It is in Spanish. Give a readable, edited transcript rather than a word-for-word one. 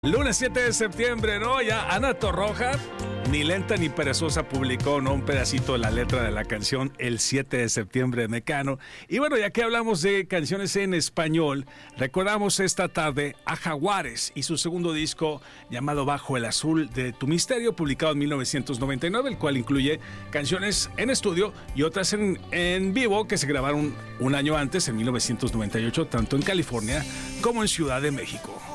Lunes 7 de septiembre, ¿no? Ya Ana Torroja, ni lenta ni perezosa, publicó, ¿no?, un pedacito de la letra de la canción El 7 de septiembre de Mecano. Y bueno, ya que hablamos de canciones en español, recordamos esta tarde a Jaguares y su segundo disco llamado Bajo el Azul de Tu Misterio, publicado en 1999, el cual incluye canciones en estudio y otras en vivo que se grabaron un año antes, en 1998, tanto en California como en Ciudad de México.